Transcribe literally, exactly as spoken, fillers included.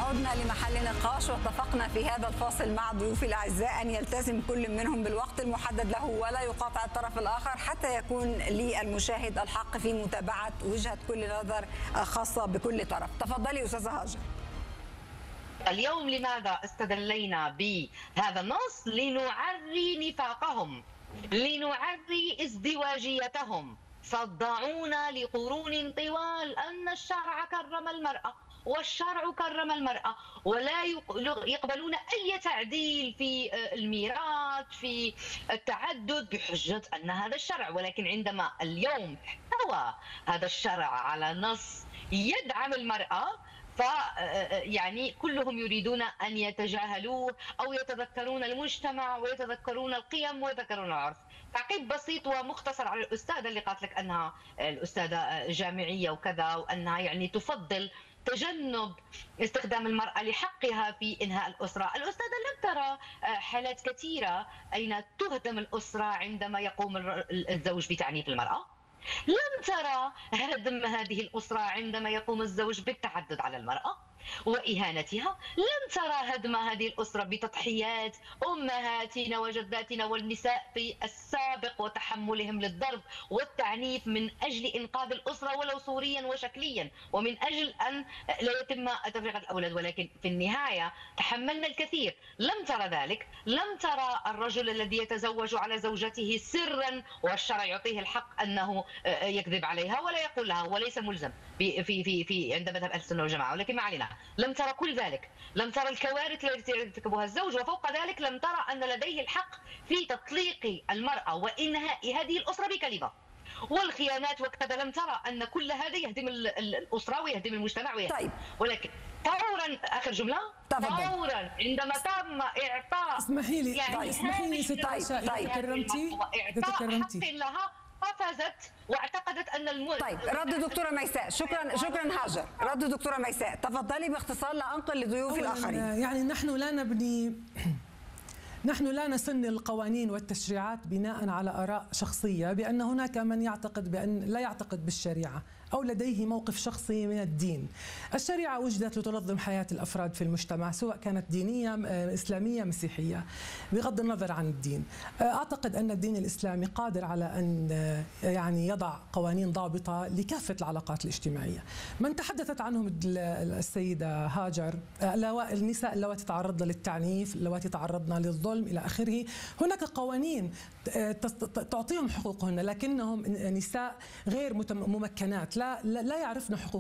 عدنا لمحل نقاش، واتفقنا في هذا الفاصل مع ضيوفي الأعزاء أن يلتزم كل منهم بالوقت المحدد له ولا يقاطع الطرف الآخر حتى يكون للمشاهد الحق في متابعة وجهة كل نظر خاصة بكل طرف. تفضلي أستاذة هاجر. اليوم لماذا استدلينا بهذا النص؟ لنعري نفاقهم، لنعري ازدواجيتهم. صدعونا لقرون طوال أن الشرع كرم المرأة والشرع كرم المرأة، ولا يقبلون أي تعديل في الميراث في التعدد بحجة أن هذا الشرع. ولكن عندما اليوم احتوى هذا الشرع على نص يدعم المرأة، ف يعني كلهم يريدون أن يتجاهلوه أو يتذكرون المجتمع ويتذكرون القيم ويتذكرون العرف. تعقيب بسيط ومختصر على الأستاذة اللي قالت لك أنها الأستاذة جامعية وكذا، وأنها يعني تفضل تجنب استخدام المرأة لحقها في إنهاء الأسرة. الأستاذة لم ترى حالات كثيرة أين تهدم الأسرة عندما يقوم الزوج بتعنيف المرأة؟ لم ترى هدم هذه الأسرة عندما يقوم الزوج بالتعدد على المرأة وإهانتها؟ لم ترى هدم هذه الأسرة بتضحيات أمهاتنا وجداتنا والنساء في السابق وتحملهم للضرب والتعنيف من أجل إنقاذ الأسرة ولو صوريا وشكليا، ومن أجل أن لا يتم تفرقة الأولاد. ولكن في النهاية تحملنا الكثير. لم ترى ذلك. لم ترى الرجل الذي يتزوج على زوجته سرا والشرع يعطيه الحق أنه يكذب عليها ولا يقول لها، وليس ملزم في في في عند مذهب أهل السنة والجماعة. ولكن ما علينا. لم ترى كل ذلك. لم ترى الكوارث التي يرتكبها الزوج، وفوق ذلك لم ترى أن لديه الحق في تطليق المرأة وإنهاء هذه الأسرة بكلمة، والخيانات وكذا. لم ترى أن كل هذا يهدم الأسرة ويهدم المجتمع ويهدم. طيب. ولكن فورا آخر جملة فورا عندما تم إعطاء اسمحي لي يعني اسمحي لي ست عشاء إذا تكرمتي إذا تكرمتي حق لها قفزت واعتقدت ان الم... طيب رد دكتوره ميساء. شكرا شكرا هاجر. رد دكتوره ميساء. تفضلي باختصار لانقل لضيوفي الاخرين. يعني نحن لا نبني نحن لا نسن القوانين والتشريعات بناء على آراء شخصية، بأن هناك من يعتقد بأن لا يعتقد بالشريعة أو لديه موقف شخصي من الدين. الشريعة وجدت لتنظم حياة الأفراد في المجتمع، سواء كانت دينية إسلامية مسيحية، بغض النظر عن الدين. أعتقد أن الدين الإسلامي قادر على أن يعني يضع قوانين ضابطة لكافة العلاقات الاجتماعية. من تحدثت عنهم السيدة هاجر، النساء اللواتي تعرضن للتعنيف، اللواتي تعرضن للظلم إلى آخره، هناك قوانين تعطيهم حقوقهن، لكنهم نساء غير ممكنات، لا لا يعرفن حقوق